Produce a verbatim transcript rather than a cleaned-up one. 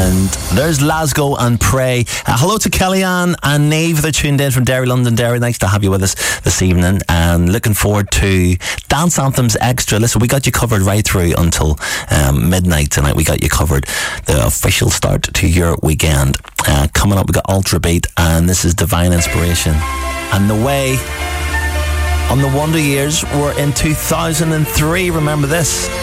And there's Lasgo and Pray. Uh, hello to Kellyanne and Neve. They're tuned in from Derry, London. Derry, nice to have you with us this evening. And looking forward to Dance Anthems Extra. Listen, we got you covered right through until um, midnight tonight. We got you covered. The official start to your weekend. Uh, coming up, we got Ultra Beat, and this is Divine Inspiration. And the way on the Wonder Years were in two thousand three. Remember this?